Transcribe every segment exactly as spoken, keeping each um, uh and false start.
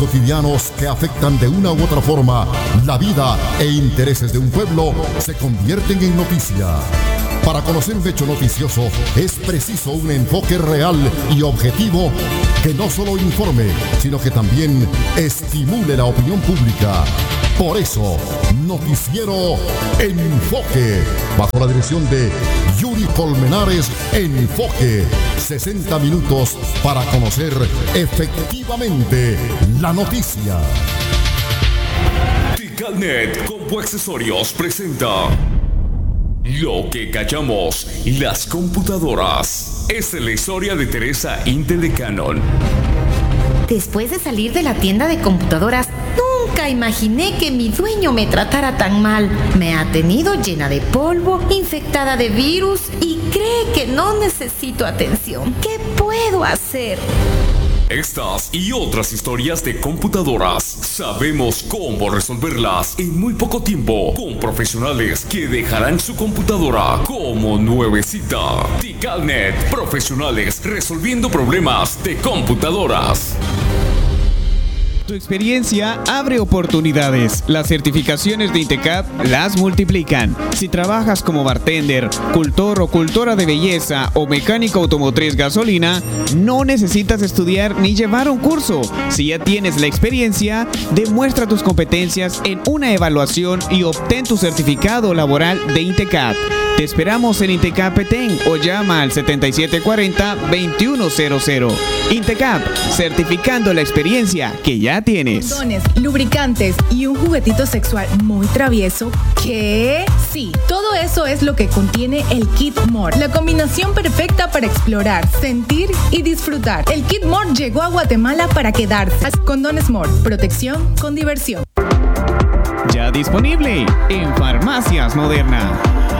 cotidianos que afectan de una u otra forma la vida e intereses de un pueblo se convierten en noticia. Para conocer un hecho noticioso es preciso un enfoque real y objetivo que no solo informe, sino que también estimule la opinión pública. Por eso, Noticiero Enfoque, bajo la dirección de Yuri Colmenares, Enfoque, sesenta minutos para conocer efectivamente la noticia. Ticalnet Compu Accesorios presenta Lo que callamos las computadoras. Esta es la historia de Teresa Intel de Canon. Después de salir de la tienda de computadoras, nunca imaginé que mi dueño me tratara tan mal. Me ha tenido llena de polvo, infectada de virus y cree que no necesito atención. ¿Qué puedo hacer? Estas y otras historias de computadoras sabemos cómo resolverlas en muy poco tiempo con profesionales que dejarán su computadora como nuevecita. Ticalnet, profesionales resolviendo problemas de computadoras. Tu experiencia abre oportunidades. Las certificaciones de INTECAP las multiplican. Si trabajas como bartender, cultor o cultora de belleza o mecánico automotriz gasolina, no necesitas estudiar ni llevar un curso. Si ya tienes la experiencia, demuestra tus competencias en una evaluación y obtén tu certificado laboral de INTECAP. Te esperamos en INTECAP Petén o llama al setenta y siete cuarenta, veintiuno cero cero. INTECAP, certificando la experiencia que ya tienes. Condones, lubricantes y un juguetito sexual muy travieso. ¿Qué? Sí, todo eso es lo que contiene el Kit More, la combinación perfecta para explorar, sentir y disfrutar. El Kit More llegó a Guatemala para quedarse. Condones More, protección con diversión. Ya disponible en Farmacias Moderna.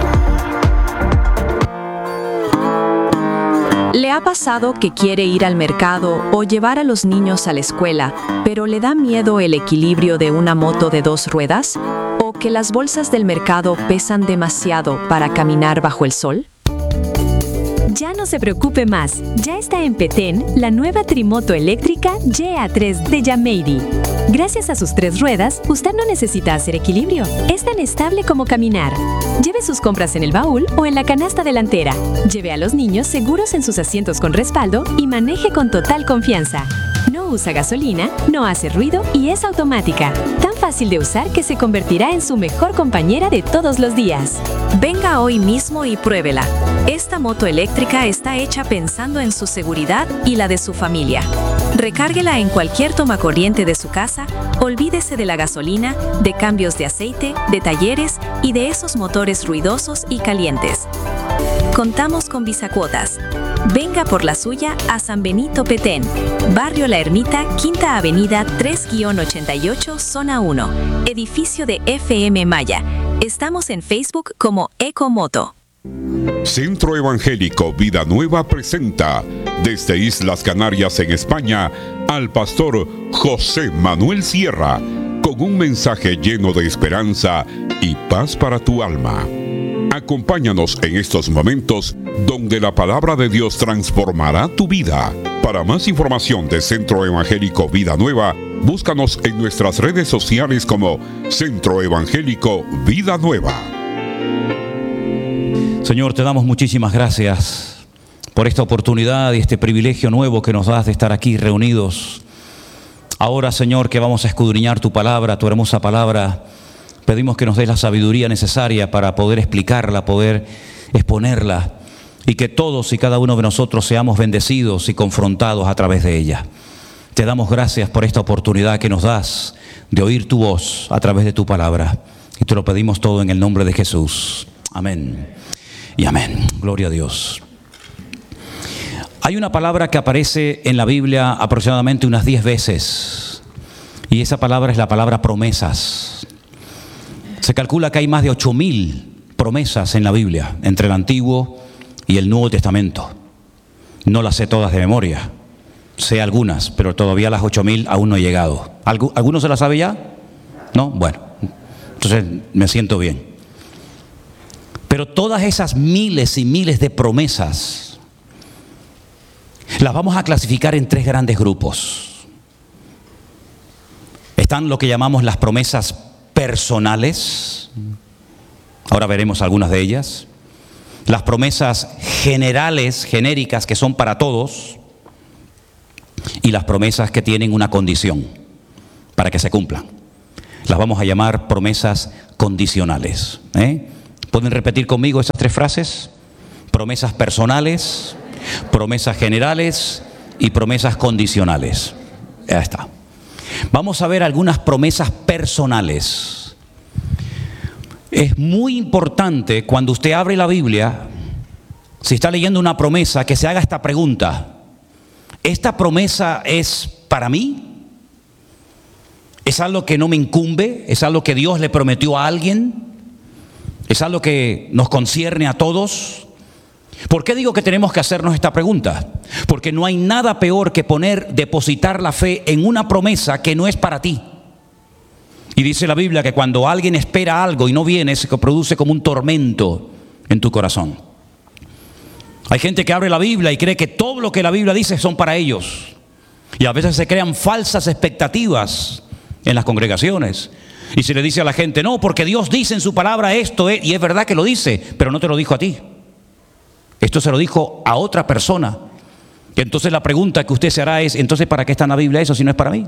¿Le ha pasado que quiere ir al mercado o llevar a los niños a la escuela, pero le da miedo el equilibrio de una moto de dos ruedas? ¿O que las bolsas del mercado pesan demasiado para caminar bajo el sol? Ya no se preocupe más, ya está en Petén la nueva trimoto eléctrica G A tres de Yameiri. Gracias a sus tres ruedas, usted no necesita hacer equilibrio, es tan estable como caminar. Lleve sus compras en el baúl o en la canasta delantera. Lleve a los niños seguros en sus asientos con respaldo y maneje con total confianza. No usa gasolina, no hace ruido y es automática. Tan fácil de usar que se convertirá en su mejor compañera de todos los días. Venga hoy mismo y pruébela. Esta moto eléctrica está hecha pensando en su seguridad y la de su familia. Recárguela en cualquier tomacorriente de su casa, olvídese de la gasolina, de cambios de aceite, de talleres y de esos motores ruidosos y calientes. Contamos con Bisacuotas. Venga por la suya a San Benito Petén, Barrio La Ermita, Quinta Avenida tres ochenta y ocho, Zona uno, edificio de F M Maya. Estamos en Facebook como Ecomoto. Centro Evangélico Vida Nueva presenta desde Islas Canarias en España al pastor José Manuel Sierra con un mensaje lleno de esperanza y paz para tu alma. Acompáñanos en estos momentos donde la palabra de Dios transformará tu vida. Para más información de Centro Evangélico Vida Nueva, búscanos en nuestras redes sociales como Centro Evangélico Vida Nueva. Señor, te damos muchísimas gracias por esta oportunidad y este privilegio nuevo que nos das de estar aquí reunidos. Ahora, Señor, que vamos a escudriñar tu palabra, tu hermosa palabra, pedimos que nos des la sabiduría necesaria para poder explicarla, poder exponerla, y que todos y cada uno de nosotros seamos bendecidos y confrontados a través de ella. Te damos gracias por esta oportunidad que nos das de oír tu voz a través de tu palabra. Y te lo pedimos todo en el nombre de Jesús. Amén y amén. Gloria a Dios. Hay una palabra que aparece en la Biblia aproximadamente unas diez veces. Y esa palabra es la palabra promesas. Se calcula que hay más de ocho mil promesas en la Biblia, entre el Antiguo y el Nuevo Testamento. No las sé todas de memoria. Sé algunas, pero todavía las ocho mil aún no he llegado. ¿Alguno se las sabe ya? ¿No? Bueno, entonces me siento bien. Pero todas esas miles y miles de promesas las vamos a clasificar en tres grandes grupos. Están lo que llamamos las promesas personales. Ahora veremos algunas de ellas. Las promesas generales, genéricas, que son para todos. Y las promesas que tienen una condición para que se cumplan. Las vamos a llamar promesas condicionales. ¿eh? ¿Pueden repetir conmigo esas tres frases? Promesas personales, promesas generales y promesas condicionales. Ya está. Vamos a ver algunas promesas personales. Es muy importante cuando usted abre la Biblia, si está leyendo una promesa, que se haga esta pregunta. ¿Esta promesa es para mí? ¿Es algo que no me incumbe? ¿Es algo que Dios le prometió a alguien? ¿Es algo que nos concierne a todos? ¿Por qué digo que tenemos que hacernos esta pregunta? Porque no hay nada peor que poner, depositar la fe en una promesa que no es para ti. Y dice la Biblia que cuando alguien espera algo y no viene, se produce como un tormento en tu corazón. Hay gente que abre la Biblia y cree que todo lo que la Biblia dice son para ellos. Y a veces se crean falsas expectativas en las congregaciones. Y se le dice a la gente, no, porque Dios dice en su palabra esto, eh, y es verdad que lo dice, pero no te lo dijo a ti. Esto se lo dijo a otra persona. Y entonces la pregunta que usted se hará es, entonces ¿para qué está en la Biblia eso si no es para mí?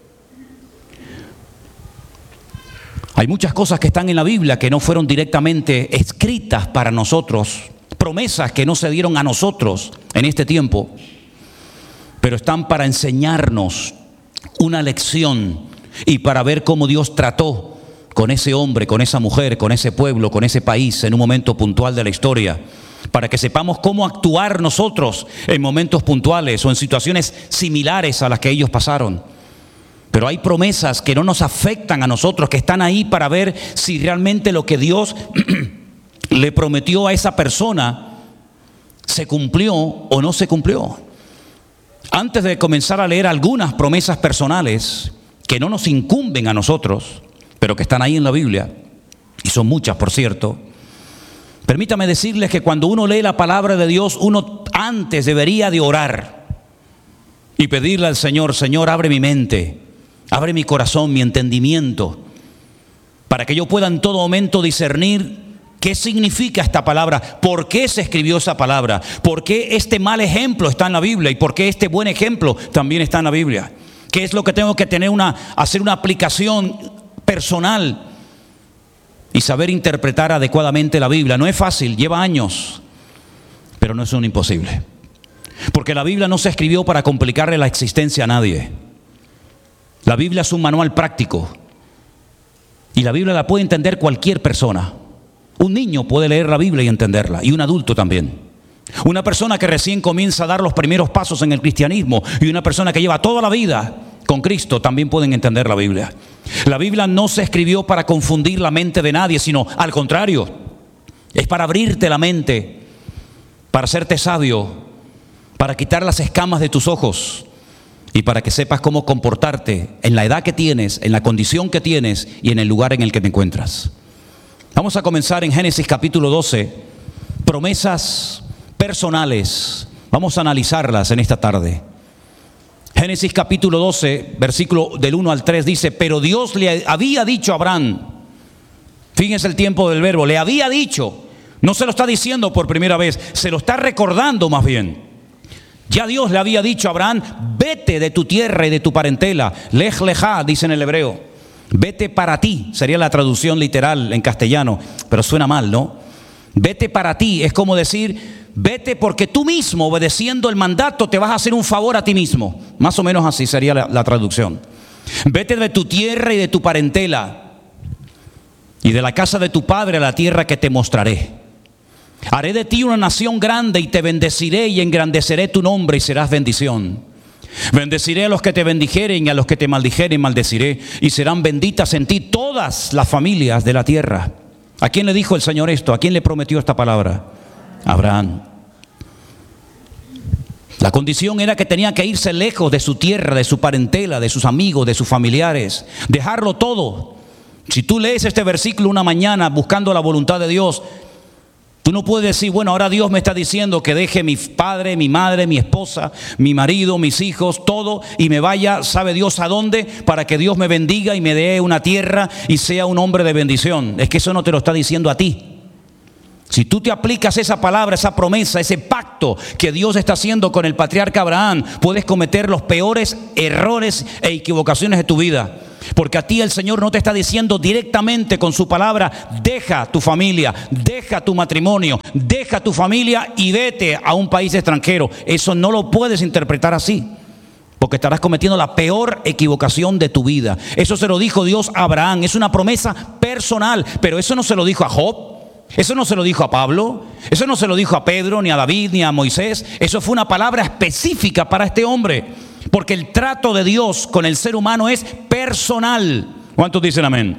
Hay muchas cosas que están en la Biblia que no fueron directamente escritas para nosotros, promesas que no se dieron a nosotros en este tiempo, pero están para enseñarnos una lección y para ver cómo Dios trató con ese hombre, con esa mujer, con ese pueblo, con ese país en un momento puntual de la historia, para que sepamos cómo actuar nosotros en momentos puntuales o en situaciones similares a las que ellos pasaron. Pero hay promesas que no nos afectan a nosotros, que están ahí para ver si realmente lo que Dios le prometió a esa persona se cumplió o no se cumplió. Antes de comenzar a leer algunas promesas personales que no nos incumben a nosotros, pero que están ahí en la Biblia, y son muchas por cierto, permítame decirles que cuando uno lee la palabra de Dios, uno antes debería de orar y pedirle al Señor, Señor, abre mi mente, abre mi corazón, mi entendimiento, para que yo pueda en todo momento discernir qué significa esta palabra, por qué se escribió esa palabra, por qué este mal ejemplo está en la Biblia y por qué este buen ejemplo también está en la Biblia. ¿Qué es lo que tengo que tener una, hacer una aplicación personal y saber interpretar adecuadamente la Biblia? No es fácil, lleva años, pero no es un imposible. Porque la Biblia no se escribió para complicarle la existencia a nadie. La Biblia es un manual práctico y la Biblia la puede entender cualquier persona. Un niño puede leer la Biblia y entenderla, y un adulto también. Una persona que recién comienza a dar los primeros pasos en el cristianismo y una persona que lleva toda la vida con Cristo también pueden entender la Biblia. La Biblia no se escribió para confundir la mente de nadie, sino al contrario, es para abrirte la mente, para hacerte sabio, para quitar las escamas de tus ojos y para que sepas cómo comportarte en la edad que tienes, en la condición que tienes y en el lugar en el que te encuentras. Vamos a comenzar en Génesis capítulo doce, promesas personales. Vamos a analizarlas en esta tarde. Génesis capítulo doce, versículo del uno al tres dice, pero Dios le había dicho a Abraham, fíjense el tiempo del verbo, le había dicho, no se lo está diciendo por primera vez, se lo está recordando más bien. Ya Dios le había dicho a Abraham, vete de tu tierra y de tu parentela, lej lejá, dice en el hebreo, vete para ti, sería la traducción literal en castellano, pero suena mal, ¿no? Vete para ti, es como decir, vete porque tú mismo, obedeciendo el mandato, te vas a hacer un favor a ti mismo. Más o menos así sería la, la traducción. Vete de tu tierra y de tu parentela, y de la casa de tu padre a la tierra que te mostraré. Haré de ti una nación grande y te bendeciré y engrandeceré tu nombre y serás bendición. Bendeciré a los que te bendijeren y a los que te maldijeren maldeciré, y serán benditas en ti todas las familias de la tierra. ¿A quién le dijo el Señor esto? ¿A quién le prometió esta palabra? Abraham. La condición era que tenía que irse lejos de su tierra, de su parentela, de sus amigos, de sus familiares, dejarlo todo. Si tú lees este versículo una mañana buscando la voluntad de Dios, Tú no puedes decir, bueno, ahora Dios me está diciendo que deje mi padre, mi madre, mi esposa, mi marido, mis hijos, todo, y me vaya, sabe Dios a dónde, para que Dios me bendiga y me dé una tierra y sea un hombre de bendición. Es que eso no te lo está diciendo a ti. Si tú te aplicas esa palabra, esa promesa, ese pacto que Dios está haciendo con el patriarca Abraham, puedes cometer los peores errores e equivocaciones de tu vida. Porque a ti el Señor no te está diciendo directamente con su palabra, deja tu familia, deja tu matrimonio, deja tu familia y vete a un país extranjero. Eso no lo puedes interpretar así, porque estarás cometiendo la peor equivocación de tu vida. Eso se lo dijo Dios a Abraham, es una promesa personal, pero eso no se lo dijo a Job. Eso no se lo dijo a Pablo, eso no se lo dijo a Pedro, ni a David, ni a Moisés. Eso fue una palabra específica para este hombre, porque el trato de Dios con el ser humano es personal. ¿Cuántos dicen amén?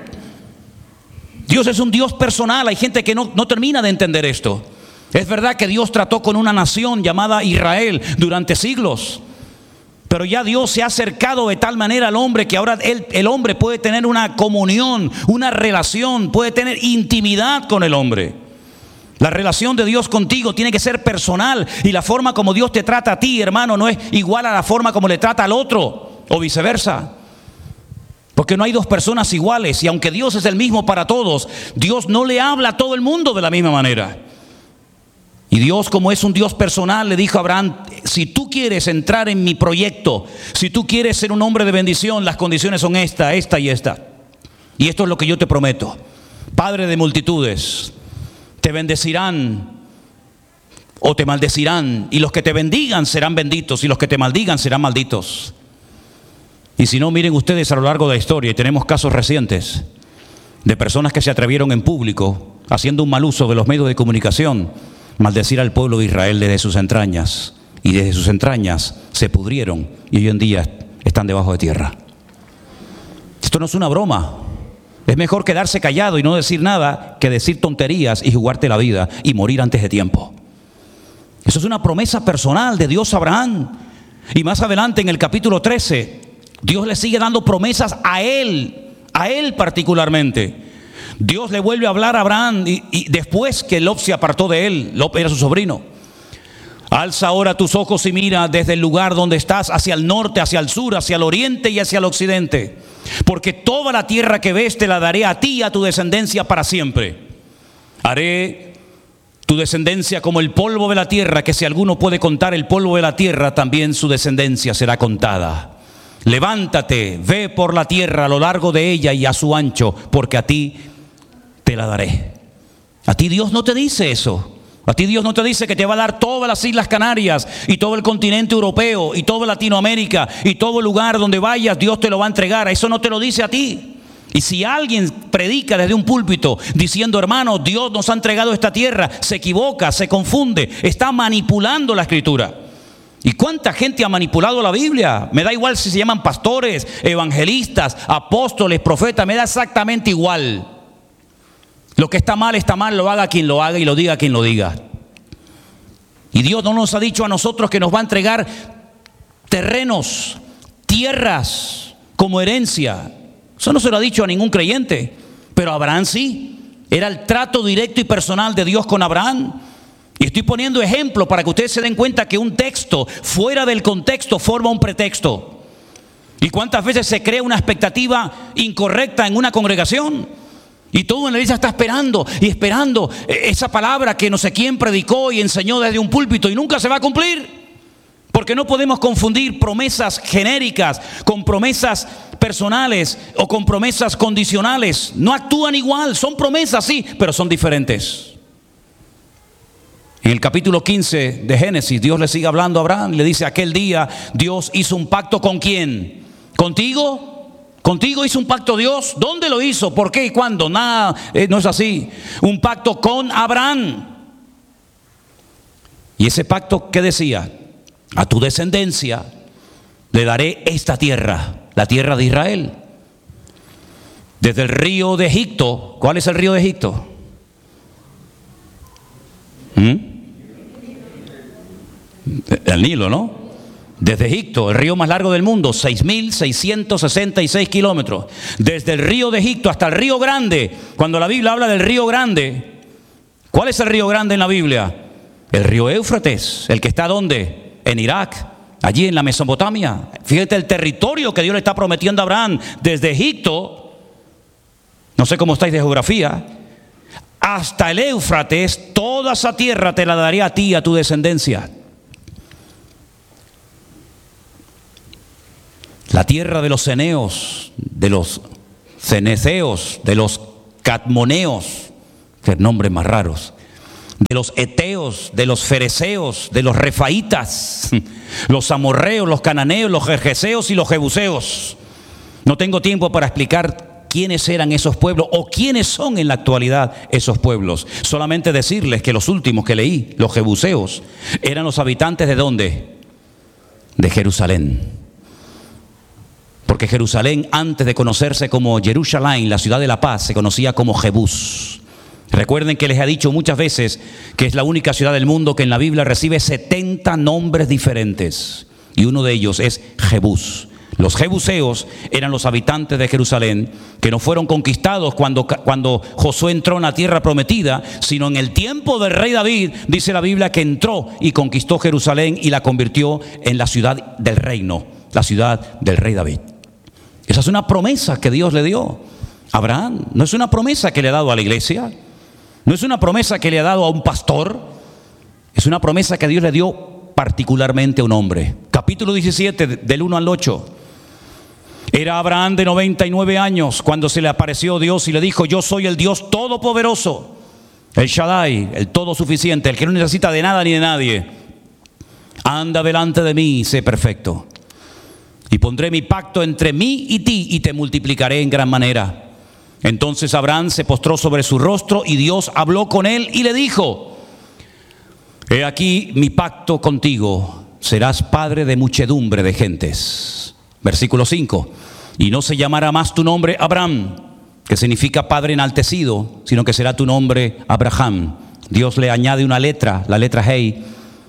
Dios es un Dios personal. Hay gente que no, no termina de entender esto. Es verdad que Dios trató con una nación llamada Israel durante siglos, pero ya Dios se ha acercado de tal manera al hombre que ahora él, el hombre puede tener una comunión, una relación, puede tener intimidad con el hombre. La relación de Dios contigo tiene que ser personal, y la forma como Dios te trata a ti, hermano, no es igual a la forma como le trata al otro, o viceversa. Porque no hay dos personas iguales, y aunque Dios es el mismo para todos, Dios no le habla a todo el mundo de la misma manera. Y Dios, como es un Dios personal, le dijo a Abraham, si tú quieres entrar en mi proyecto, si tú quieres ser un hombre de bendición, las condiciones son esta, esta y esta. Y esto es lo que yo te prometo. Padre de multitudes, te bendecirán o te maldecirán, y los que te bendigan serán benditos, y los que te maldigan serán malditos. Y si no, miren ustedes a lo largo de la historia, y tenemos casos recientes de personas que se atrevieron en público, haciendo un mal uso de los medios de comunicación, maldecir al pueblo de Israel desde sus entrañas, y desde sus entrañas se pudrieron y hoy en día están debajo de tierra. Esto no es una broma. Es mejor quedarse callado y no decir nada que decir tonterías y jugarte la vida y morir antes de tiempo. Eso es una promesa personal de Dios a Abraham. Y más adelante en el capítulo trece, Dios le sigue dando promesas a él, a él particularmente. Dios le vuelve a hablar a Abraham y, y después que Lot se apartó de él, Lot era su sobrino. Alza ahora tus ojos y mira desde el lugar donde estás hacia el norte, hacia el sur, hacia el oriente y hacia el occidente. Porque toda la tierra que ves te la daré a ti y a tu descendencia para siempre. Haré tu descendencia como el polvo de la tierra, que si alguno puede contar el polvo de la tierra, también su descendencia será contada. Levántate, ve por la tierra a lo largo de ella y a su ancho, porque a ti te la daré. A ti Dios no te dice eso. A ti Dios no te dice que te va a dar todas las Islas Canarias y todo el continente europeo y toda Latinoamérica y todo lugar donde vayas Dios te lo va a entregar. Eso no te lo dice a ti. Y si alguien predica desde un púlpito diciendo, hermano, Dios nos ha entregado esta tierra, se equivoca, se confunde, está manipulando la Escritura. ¿Y cuánta gente ha manipulado la Biblia? Me da igual si se llaman pastores, evangelistas, apóstoles, profetas, me da exactamente igual. Lo que está mal, está mal, lo haga quien lo haga y lo diga quien lo diga. Y Dios no nos ha dicho a nosotros que nos va a entregar terrenos, tierras como herencia. Eso no se lo ha dicho a ningún creyente, pero a Abraham sí. Era el trato directo y personal de Dios con Abraham. Y estoy poniendo ejemplos para que ustedes se den cuenta que un texto fuera del contexto forma un pretexto. ¿Y cuántas veces se crea una expectativa incorrecta en una congregación? Y todo en la iglesia está esperando y esperando esa palabra que no sé quién predicó y enseñó desde un púlpito y nunca se va a cumplir. Porque no podemos confundir promesas genéricas con promesas personales o con promesas condicionales. No actúan igual, son promesas sí, pero son diferentes. En el capítulo quince de Génesis, Dios le sigue hablando a Abraham. Le dice, aquel día Dios hizo un pacto ¿con quién? ¿Contigo? ¿Contigo hizo un pacto Dios? ¿Dónde lo hizo? ¿Por qué y cuándo? Nada, eh, no es así. Un pacto con Abraham. Y ese pacto, ¿qué decía? A tu descendencia le daré esta tierra, la tierra de Israel. Desde el río de Egipto. ¿Cuál es el río de Egipto? ¿Mm? El Nilo, ¿no? Desde Egipto, el río más largo del mundo, seis mil seiscientos sesenta y seis kilómetros. Desde el río de Egipto hasta el río Grande. Cuando la Biblia habla del río Grande, ¿Cuál es el río grande en la Biblia? El río Éufrates, el que está ¿dónde? En Irak, allí en la Mesopotamia. Fíjate el territorio que Dios le está prometiendo a Abraham desde Egipto, no sé cómo estáis de geografía, hasta el Éufrates. Toda esa tierra te la daré a ti y a tu descendencia. La tierra de los ceneos, de los ceneceos, de los cadmoneos, que nombres más raros, de los eteos, de los fereceos, de los refaitas, los amorreos, los cananeos, los gergeseos y los jebuseos. No tengo tiempo para explicar quiénes eran esos pueblos o quiénes son en la actualidad esos pueblos. Solamente decirles que los últimos que leí, los jebuseos, eran los habitantes ¿de dónde? De Jerusalén. Porque Jerusalén, antes de conocerse como Jerusalén, la ciudad de la paz, se conocía como Jebús. Recuerden que les he dicho muchas veces que es la única ciudad del mundo que en la Biblia recibe setenta nombres diferentes. Y uno de ellos es Jebús. Los jebuseos eran los habitantes de Jerusalén que no fueron conquistados cuando, cuando Josué entró en la tierra prometida, sino en el tiempo del rey David, dice la Biblia que entró y conquistó Jerusalén y la convirtió en la ciudad del reino, la ciudad del rey David. Esa es una promesa que Dios le dio a Abraham. No es una promesa que le ha dado a la iglesia. No es una promesa que le ha dado a un pastor. Es una promesa que Dios le dio particularmente a un hombre. Capítulo diecisiete, del uno al ocho. Era Abraham de noventa y nueve años cuando se le apareció Dios y le dijo: yo soy el Dios todopoderoso, el Shaddai, el todo suficiente, el que no necesita de nada ni de nadie. Anda delante de mí y sé perfecto. Y pondré mi pacto entre mí y ti y te multiplicaré en gran manera. Entonces Abraham se postró sobre su rostro y Dios habló con él y le dijo: he aquí mi pacto contigo, serás padre de muchedumbre de gentes. Versículo cinco. Y no se llamará más tu nombre Abraham, que significa padre enaltecido, sino que será tu nombre Abraham. Dios le añade una letra, la letra Hei,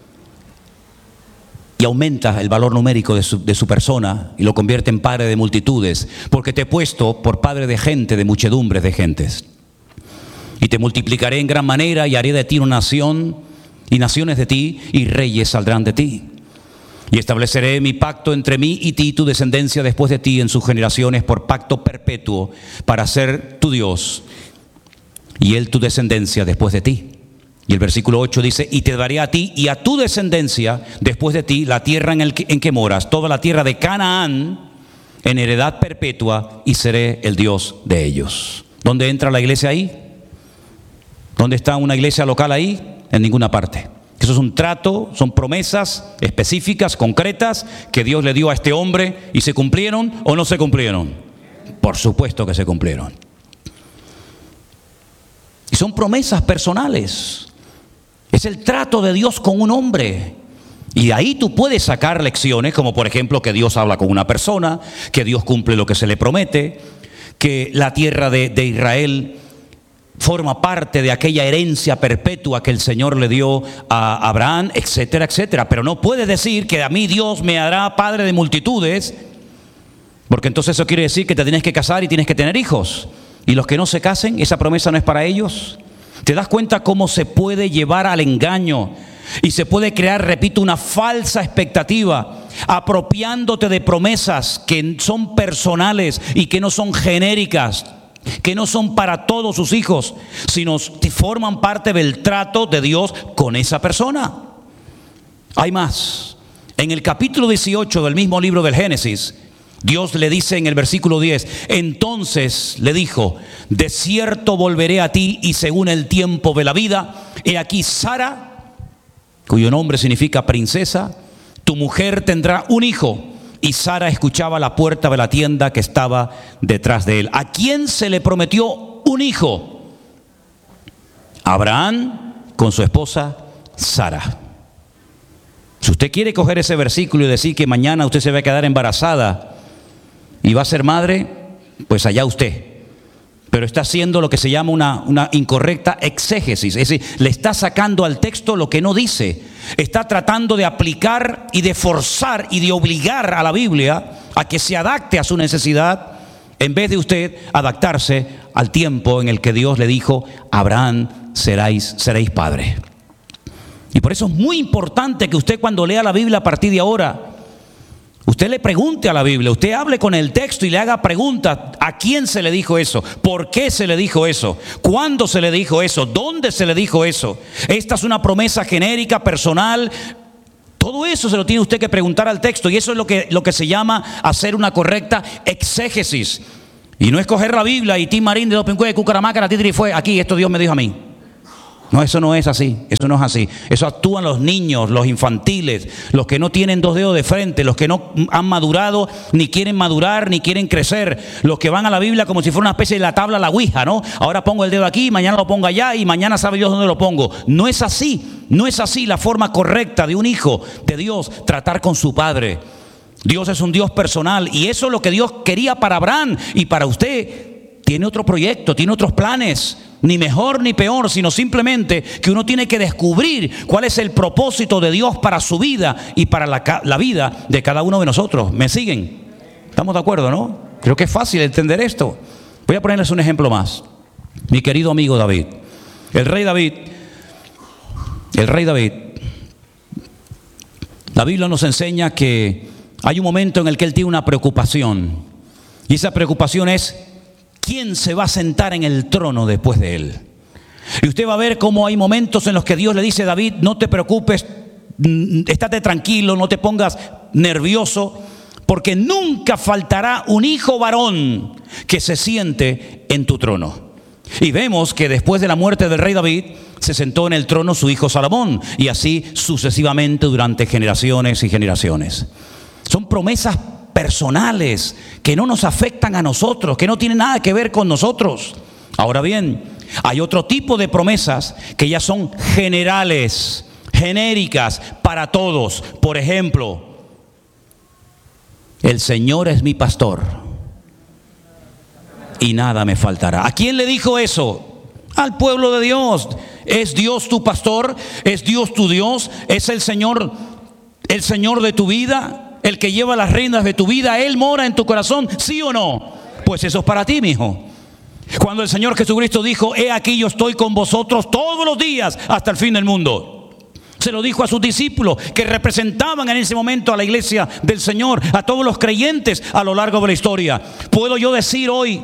y aumenta el valor numérico de su, de su persona y lo convierte en padre de multitudes, porque te he puesto por padre de gente, de muchedumbres de gentes. Y te multiplicaré en gran manera y haré de ti una nación, y naciones de ti, y reyes saldrán de ti. Y estableceré mi pacto entre mí y ti, tu descendencia después de ti en sus generaciones, por pacto perpetuo, para ser tu Dios, y él tu descendencia después de ti. Y el versículo ocho dice: y te daré a ti y a tu descendencia después de ti la tierra en, el que, en que moras, toda la tierra de Canaán, en heredad perpetua, y seré el Dios de ellos. ¿Dónde entra la iglesia ahí? ¿Dónde está una iglesia local ahí? En ninguna parte. Eso es un trato, son promesas específicas, concretas, que Dios le dio a este hombre, y ¿se cumplieron o no se cumplieron? Por supuesto que se cumplieron. Y son promesas personales. Es el trato de Dios con un hombre. Y de ahí tú puedes sacar lecciones, como por ejemplo que Dios habla con una persona, que Dios cumple lo que se le promete, que la tierra de, de Israel forma parte de aquella herencia perpetua que el Señor le dio a Abraham, etcétera, etcétera. Pero no puedes decir que a mí Dios me hará padre de multitudes, porque entonces eso quiere decir que te tienes que casar y tienes que tener hijos. Y los que no se casen, esa promesa no es para ellos. ¿Te das cuenta cómo se puede llevar al engaño? Y se puede crear, repito, una falsa expectativa, apropiándote de promesas que son personales y que no son genéricas, que no son para todos sus hijos, sino forman parte del trato de Dios con esa persona. Hay más. En el capítulo dieciocho del mismo libro del Génesis, Dios le dice en el versículo diez: entonces le dijo: de cierto volveré a ti, y según el tiempo de la vida, he aquí Sara, cuyo nombre significa princesa, tu mujer tendrá un hijo. Y Sara escuchaba a la puerta de la tienda que estaba detrás de él. ¿A quién se le prometió un hijo? Abraham con su esposa Sara. Si usted quiere coger ese versículo y decir que mañana usted se va a quedar embarazada y va a ser madre, pues allá usted. Pero está haciendo lo que se llama una, una incorrecta exégesis. Es decir, le está sacando al texto lo que no dice. Está tratando de aplicar y de forzar y de obligar a la Biblia a que se adapte a su necesidad, en vez de usted adaptarse al tiempo en el que Dios le dijo a Abraham: seréis, seréis padres. Y por eso es muy importante que usted, cuando lea la Biblia a partir de ahora, usted le pregunte a la Biblia, usted hable con el texto y le haga preguntas. ¿A quién se le dijo eso? ¿Por qué se le dijo eso? ¿Cuándo se le dijo eso? ¿Dónde se le dijo eso? Esta es una promesa genérica, personal. Todo eso se lo tiene usted que preguntar al texto, y eso es lo que, lo que se llama hacer una correcta exégesis. Y no es coger la Biblia y Tim Marín de Dopincue, de Cucaramaca, la Titri fue aquí, esto Dios me dijo a mí. No, eso no es así, eso no es así. Eso actúan los niños, los infantiles, los que no tienen dos dedos de frente, los que no han madurado, ni quieren madurar, ni quieren crecer, los que van a la Biblia como si fuera una especie de la tabla la ouija, ¿no? Ahora pongo el dedo aquí, mañana lo pongo allá y mañana sabe Dios dónde lo pongo. No es así, no es así la forma correcta de un hijo de Dios tratar con su padre. Dios es un Dios personal, y eso es lo que Dios quería para Abraham y para usted. Tiene otro proyecto, tiene otros planes, ni mejor ni peor, sino simplemente que uno tiene que descubrir cuál es el propósito de Dios para su vida y para la, la vida de cada uno de nosotros. ¿Me siguen? ¿Estamos de acuerdo, no? Creo que es fácil entender esto. Voy a ponerles un ejemplo más. Mi querido amigo David, el rey David, el rey David, la Biblia nos enseña que hay un momento en el que él tiene una preocupación, y esa preocupación es: ¿quién se va a sentar en el trono después de él? Y usted va a ver cómo hay momentos en los que Dios le dice a David: no te preocupes, estate tranquilo, no te pongas nervioso, porque nunca faltará un hijo varón que se siente en tu trono. Y vemos que después de la muerte del rey David, se sentó en el trono su hijo Salomón, y así sucesivamente durante generaciones y generaciones. Son promesas personales que no nos afectan a nosotros, que no tienen nada que ver con nosotros. Ahora bien, hay otro tipo de promesas que ya son generales, genéricas para todos. Por ejemplo, el Señor es mi pastor y nada me faltará. ¿A quién le dijo eso? Al pueblo de Dios. ¿Es Dios tu pastor? ¿Es Dios tu Dios? ¿Es el Señor, el Señor de tu vida? El que lleva las riendas de tu vida, Él mora en tu corazón, ¿sí o no? Pues eso es para ti, mi hijo. Cuando el Señor Jesucristo dijo: he aquí yo estoy con vosotros todos los días hasta el fin del mundo, se lo dijo a sus discípulos, que representaban en ese momento a la iglesia del Señor, a todos los creyentes a lo largo de la historia. Puedo yo decir hoy,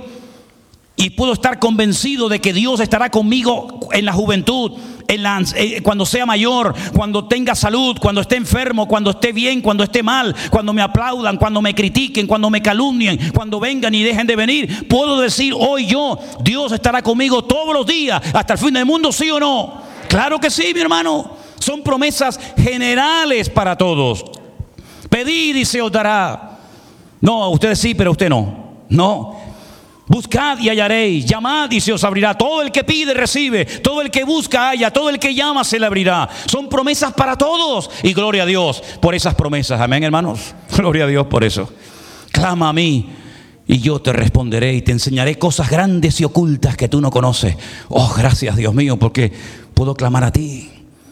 y puedo estar convencido de que Dios estará conmigo en la juventud, en la, eh, cuando sea mayor, cuando tenga salud, cuando esté enfermo, cuando esté bien, cuando esté mal, cuando me aplaudan, cuando me critiquen, cuando me calumnien, cuando vengan y dejen de venir. Puedo decir hoy yo: Dios estará conmigo todos los días hasta el fin del mundo, ¿sí o no? Claro que sí, mi hermano. Son promesas generales para todos. Pedid y se os dará. No, ustedes sí, pero usted no. No. Buscad y hallaréis, llamad y se os abrirá. Todo el que pide recibe, todo el que busca halla, todo el que llama se le abrirá. Son promesas para todos, y gloria a Dios por esas promesas. Amén, hermanos. Gloria a Dios por eso. Clama a mí y yo te responderé y te enseñaré cosas grandes y ocultas que tú no conoces. Oh, gracias, Dios mío, porque puedo clamar a ti,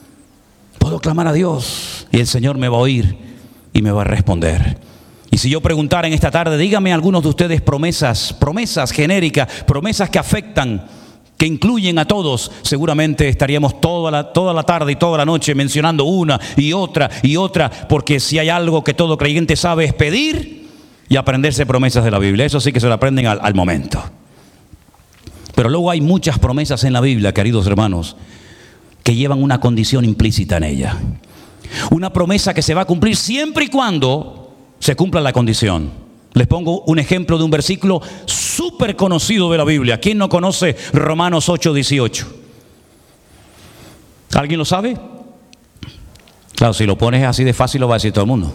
puedo clamar a Dios, y el Señor me va a oír y me va a responder. Y si yo preguntara en esta tarde: díganme algunos de ustedes promesas, promesas genéricas, promesas que afectan, que incluyen a todos, seguramente estaríamos toda la, toda la tarde y toda la noche mencionando una y otra y otra, porque si hay algo que todo creyente sabe es pedir y aprenderse promesas de la Biblia. Eso sí que se lo aprenden al, al momento. Pero luego hay muchas promesas en la Biblia, queridos hermanos, que llevan una condición implícita en ella. Una promesa que se va a cumplir siempre y cuando se cumpla la condición. Les pongo un ejemplo de un versículo súper conocido de la Biblia. ¿Quién no conoce Romanos ocho dieciocho? ¿Alguien lo sabe? Claro, si lo pones así de fácil lo va a decir todo el mundo.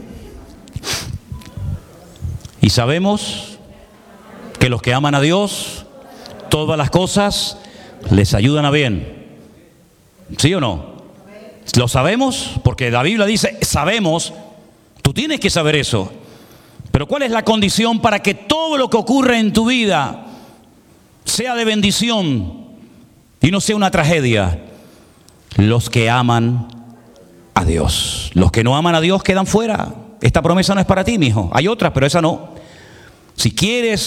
Y sabemos que los que aman a Dios, todas las cosas les ayudan a bien. ¿Sí o no? Lo sabemos porque la Biblia dice sabemos. Tú tienes que saber eso. Pero ¿cuál es la condición para que todo lo que ocurre en tu vida sea de bendición y no sea una tragedia? Los que aman a Dios. Los que no aman a Dios quedan fuera. Esta promesa no es para ti, mi hijo. Hay otras, pero esa no. Si quieres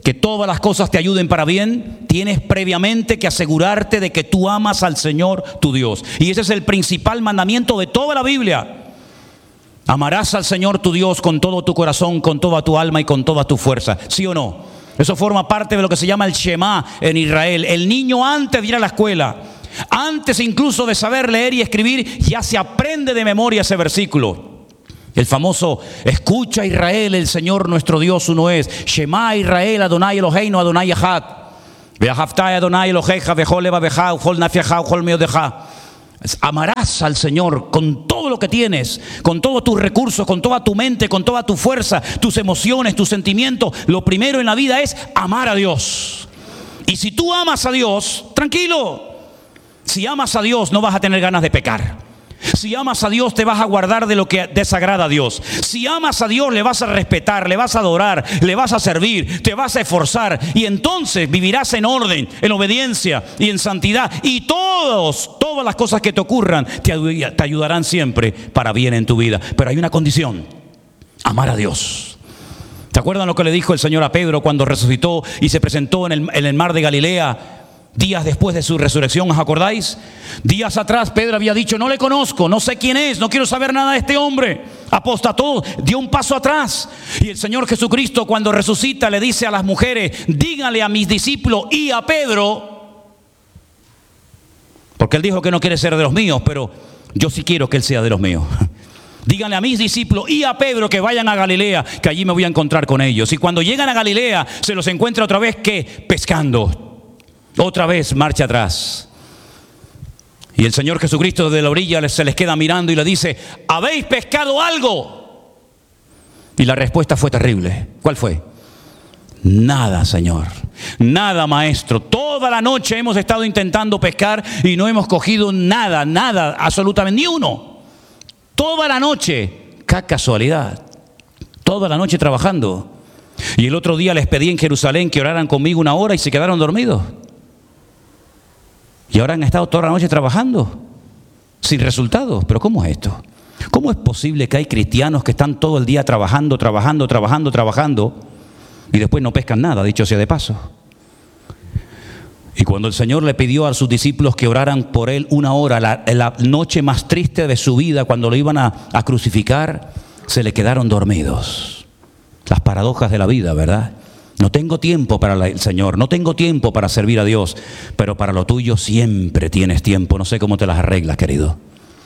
que todas las cosas te ayuden para bien, tienes previamente que asegurarte de que tú amas al Señor tu Dios. Y ese es el principal mandamiento de toda la Biblia. Amarás al Señor tu Dios con todo tu corazón, con toda tu alma y con toda tu fuerza. ¿Sí o no? Eso forma parte de lo que se llama el Shema en Israel. El niño antes de ir a la escuela, antes incluso de saber leer y escribir, ya se aprende de memoria ese versículo. El famoso, escucha Israel, el Señor nuestro Dios uno es. Shema Israel, Adonai Eloheinu, Adonai Echad. Ve'ahavta Adonai Elohecha, ve'chol levavecha, u'chol nafshecha, u'chol meodecha. Amarás al Señor con todo lo que tienes, con todos tus recursos, con toda tu mente, con toda tu fuerza, tus emociones, tus sentimientos. Lo primero en la vida es amar a Dios. Y si tú amas a Dios, tranquilo. Si amas a Dios, no vas a tener ganas de pecar. Si amas a Dios, te vas a guardar de lo que desagrada a Dios. Si amas a Dios, le vas a respetar, le vas a adorar, le vas a servir, te vas a esforzar. Y entonces vivirás en orden, en obediencia y en santidad. Y todos, todas las cosas que te ocurran te, te ayudarán siempre para bien en tu vida. Pero hay una condición: amar a Dios. ¿Se acuerdan lo que le dijo el Señor a Pedro cuando resucitó y se presentó en el, en el mar de Galilea? Días después de su resurrección, ¿os acordáis? Días atrás Pedro había dicho: no le conozco, no sé quién es, no quiero saber nada de este hombre. Apostató, dio un paso atrás. Y el Señor Jesucristo, cuando resucita, le dice a las mujeres: díganle a mis discípulos y a Pedro, porque él dijo que no quiere ser de los míos, pero yo sí quiero que él sea de los míos. Díganle a mis discípulos y a Pedro que vayan a Galilea, que allí me voy a encontrar con ellos. Y cuando llegan a Galilea, se los encuentra otra vez, ¿qué? Pescando. Otra vez marcha atrás. Y el Señor Jesucristo desde la orilla se les queda mirando y le dice: ¿habéis pescado algo? Y la respuesta fue terrible. ¿Cuál fue? Nada, Señor. Nada, Maestro. Toda la noche hemos estado intentando pescar y no hemos cogido nada, nada, absolutamente ni uno. Toda la noche. ¡Qué casualidad! Toda la noche trabajando. Y el otro día les pedí en Jerusalén que oraran conmigo una hora y se quedaron dormidos. Y ahora han estado toda la noche trabajando, sin resultados. ¿Pero cómo es esto? ¿Cómo es posible que hay cristianos que están todo el día trabajando, trabajando, trabajando, trabajando y después no pescan nada, dicho sea de paso? Y cuando el Señor le pidió a sus discípulos que oraran por él una hora, la, la noche más triste de su vida, cuando lo iban a, a crucificar, se le quedaron dormidos. Las paradojas de la vida, ¿verdad? No tengo tiempo para el Señor, no tengo tiempo para servir a Dios, pero para lo tuyo siempre tienes tiempo. No sé cómo te las arreglas, querido.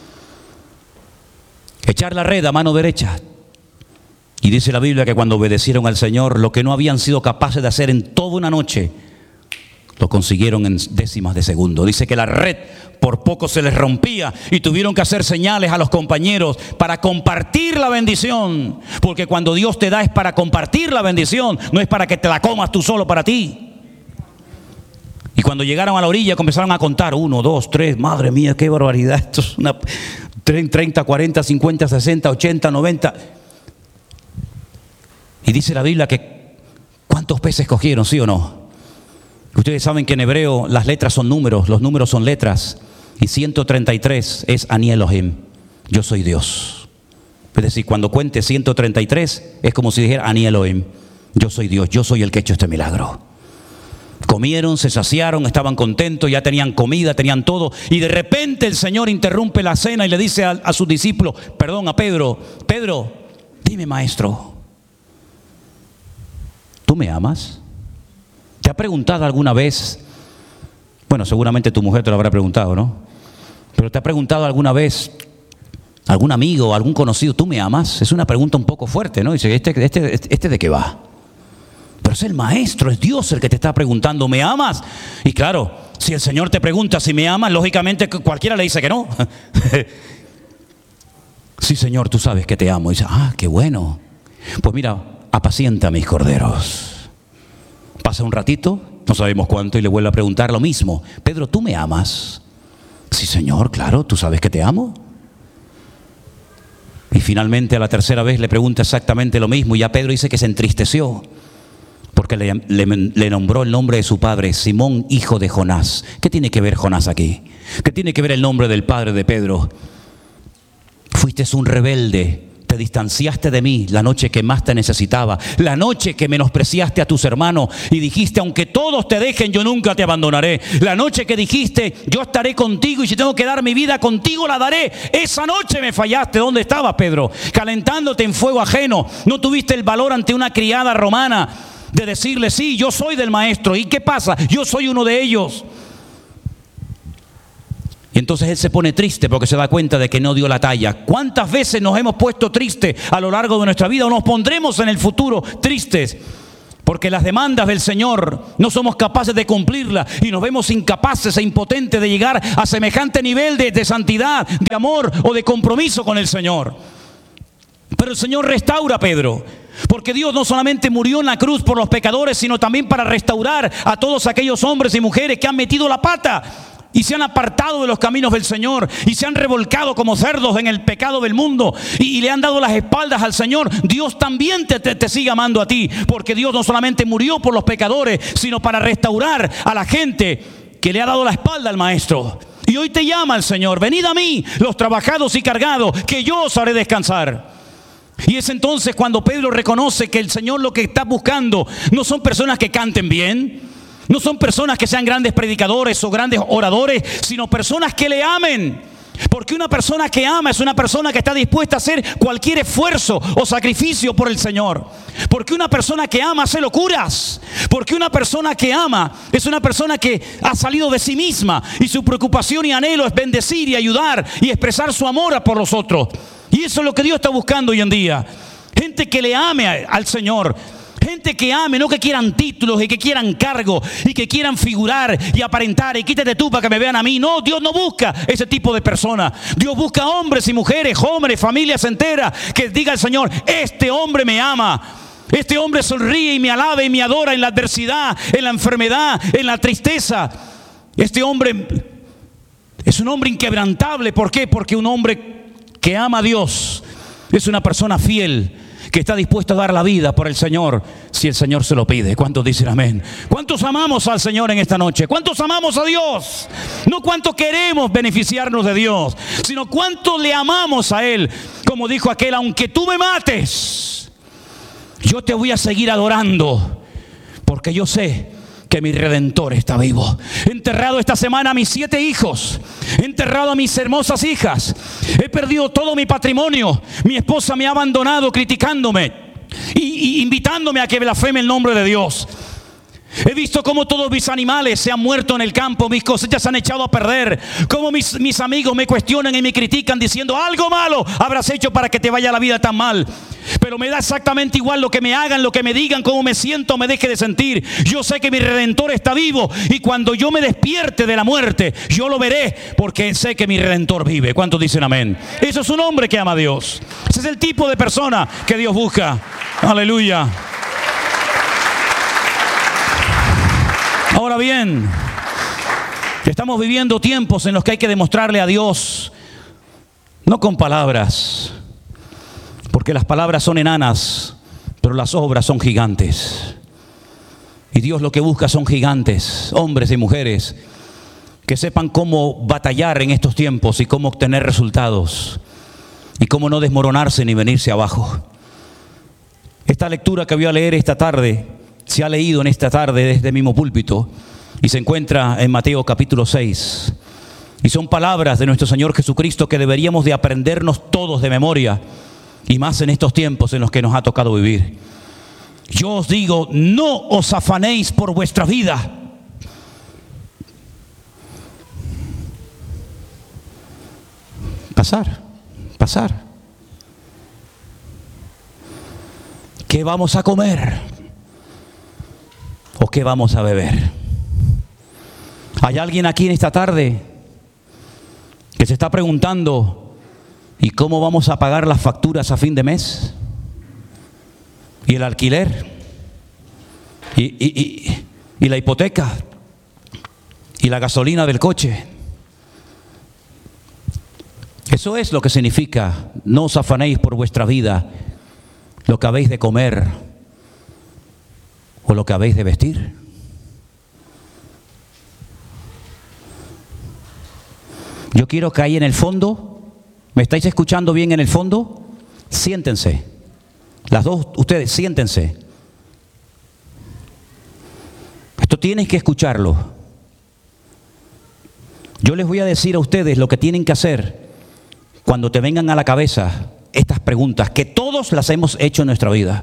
Echar la red a mano derecha. Y dice la Biblia que cuando obedecieron al Señor, lo que no habían sido capaces de hacer en toda una noche, lo consiguieron en décimas de segundo. Dice que la red por poco se les rompía y tuvieron que hacer señales a los compañeros para compartir la bendición. Porque cuando Dios te da es para compartir la bendición, no es para que te la comas tú solo para ti. Y cuando llegaron a la orilla comenzaron a contar: uno, dos, tres, madre mía, qué barbaridad. Esto es una treinta, cuarenta, cincuenta, sesenta, ochenta, noventa. Y dice la Biblia que ¿cuántos peces cogieron, sí o no? Ustedes saben que en hebreo las letras son números, los números son letras. Y ciento treinta y tres es Ani Elohim, yo soy Dios. Es decir, cuando cuente ciento treinta y tres es como si dijera Ani Elohim, yo soy Dios, yo soy el que ha hecho este milagro. Comieron, se saciaron, estaban contentos, ya tenían comida, tenían todo. Y de repente el Señor interrumpe la cena y le dice a, a sus discípulos, perdón, a Pedro: Pedro, dime, Maestro, ¿tú me amas? ¿Te ha preguntado alguna vez? Bueno, seguramente tu mujer te lo habrá preguntado, ¿no? Pero ¿te ha preguntado alguna vez algún amigo, algún conocido: ¿tú me amas? Es una pregunta un poco fuerte, ¿no? Dice, ¿este, este, este de qué va? Pero es el Maestro, es Dios el que te está preguntando: ¿me amas? Y claro, si el Señor te pregunta si me amas, lógicamente cualquiera le dice que no. Sí, Señor, tú sabes que te amo. Y dice: ah, qué bueno. Pues mira, apacienta a mis corderos. Pasa un ratito, no sabemos cuánto, y le vuelve a preguntar lo mismo: Pedro, ¿tú me amas? Sí, Señor, claro, tú sabes que te amo. Y finalmente a la tercera vez le pregunta exactamente lo mismo, y ya Pedro dice que se entristeció porque le, le, le nombró el nombre de su padre: Simón, hijo de Jonás. ¿Qué tiene que ver Jonás aquí? ¿Qué tiene que ver el nombre del padre de Pedro? Fuiste un rebelde, te te distanciaste de mí la noche que más te necesitaba, la noche que menospreciaste a tus hermanos y dijiste, aunque todos te dejen, yo nunca te abandonaré. La noche que dijiste, yo estaré contigo y si tengo que dar mi vida contigo, la daré. Esa noche me fallaste. ¿Dónde estabas, Pedro? Calentándote en fuego ajeno. No tuviste el valor ante una criada romana de decirle, sí, yo soy del maestro. ¿Y qué pasa? Yo soy uno de ellos. Y entonces él se pone triste porque se da cuenta de que no dio la talla. ¿Cuántas veces nos hemos puesto tristes a lo largo de nuestra vida o nos pondremos en el futuro tristes? Porque las demandas del Señor no somos capaces de cumplirlas y nos vemos incapaces e impotentes de llegar a semejante nivel de, de santidad, de amor o de compromiso con el Señor. Pero el Señor restaura a Pedro. Porque Dios no solamente murió en la cruz por los pecadores, sino también para restaurar a todos aquellos hombres y mujeres que han metido la pata y se han apartado de los caminos del Señor y se han revolcado como cerdos en el pecado del mundo y, y le han dado las espaldas al Señor. Dios también te, te, te sigue amando a ti, porque Dios no solamente murió por los pecadores, sino para restaurar a la gente que le ha dado la espalda al Maestro. Y hoy te llama el Señor: venid a mí, los trabajados y cargados, que yo os haré descansar. Y es entonces cuando Pedro reconoce que el Señor lo que está buscando no son personas que canten bien, no son personas que sean grandes predicadores o grandes oradores, sino personas que le amen. Porque una persona que ama es una persona que está dispuesta a hacer cualquier esfuerzo o sacrificio por el Señor. Porque una persona que ama hace locuras. Porque una persona que ama es una persona que ha salido de sí misma y su preocupación y anhelo es bendecir y ayudar y expresar su amor por los otros. Y eso es lo que Dios está buscando hoy en día. Gente que le ame al Señor. Gente que ame, no que quieran títulos y que quieran cargo y que quieran figurar y aparentar y quítate tú para que me vean a mí. No, Dios no busca ese tipo de personas. Dios busca hombres y mujeres, jóvenes, familias enteras, que diga el Señor: este hombre me ama. Este hombre sonríe y me alaba y me adora en la adversidad, en la enfermedad, en la tristeza. Este hombre es un hombre inquebrantable. ¿Por qué? Porque un hombre que ama a Dios es una persona fiel, que está dispuesto a dar la vida por el Señor si el Señor se lo pide. ¿Cuántos dicen amén? ¿Cuántos amamos al Señor en esta noche? ¿Cuántos amamos a Dios? No cuánto queremos beneficiarnos de Dios, sino cuánto le amamos a Él. Como dijo aquel: aunque tú me mates, yo te voy a seguir adorando, porque yo sé que mi Redentor está vivo. He enterrado esta semana a mis siete hijos. He enterrado a mis hermosas hijas. He perdido todo mi patrimonio. Mi esposa me ha abandonado criticándome y, y invitándome a que blasfeme el nombre de Dios. He visto cómo todos mis animales se han muerto en el campo, mis cosechas se han echado a perder, cómo mis, mis amigos me cuestionan y me critican diciendo: algo malo habrás hecho para que te vaya la vida tan mal. Pero me da exactamente igual lo que me hagan, lo que me digan, cómo me siento, me deje de sentir. Yo sé que mi Redentor está vivo y cuando yo me despierte de la muerte, yo lo veré, porque sé que mi Redentor vive. ¿Cuántos dicen amén? Eso es un hombre que ama a Dios. Ese es el tipo de persona que Dios busca. Aleluya. Ahora bien, estamos viviendo tiempos en los que hay que demostrarle a Dios, no con palabras, porque las palabras son enanas, pero las obras son gigantes. Y Dios lo que busca son gigantes, hombres y mujeres, que sepan cómo batallar en estos tiempos y cómo obtener resultados, y cómo no desmoronarse ni venirse abajo. Esta lectura que voy a leer esta tarde se ha leído en esta tarde desde el mismo púlpito y se encuentra en Mateo capítulo seis. Y son palabras de nuestro Señor Jesucristo que deberíamos de aprendernos todos de memoria, y más en estos tiempos en los que nos ha tocado vivir. Yo os digo, no os afanéis por vuestra vida. Pasar, pasar. ¿Qué vamos a comer? ¿O qué vamos a beber? ¿Hay alguien aquí en esta tarde que se está preguntando: ¿y cómo vamos a pagar las facturas a fin de mes? ¿Y el alquiler? ¿Y, y, y, y la hipoteca? ¿Y la gasolina del coche? Eso es lo que significa: no os afanéis por vuestra vida, lo que habéis de comer o lo que habéis de vestir. Yo quiero que ahí en el fondo, ¿me estáis escuchando bien en el fondo? Siéntense. Las dos, ustedes, siéntense. Esto tienen que escucharlo. Yo les voy a decir a ustedes lo que tienen que hacer cuando te vengan a la cabeza estas preguntas, que todos las hemos hecho en nuestra vida.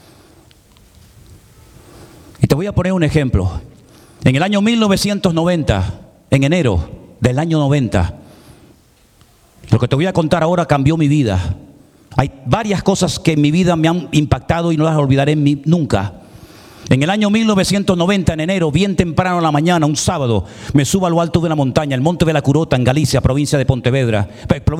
Y te voy a poner un ejemplo. En el año mil novecientos noventa, en enero del año noventa, lo que te voy a contar ahora cambió mi vida. Hay varias cosas que en mi vida me han impactado y no las olvidaré nunca. En el año mil novecientos noventa, en enero, bien temprano en la mañana, un sábado, me subo a lo alto de una montaña, el Monte de la Curota, en Galicia, provincia de Pontevedra.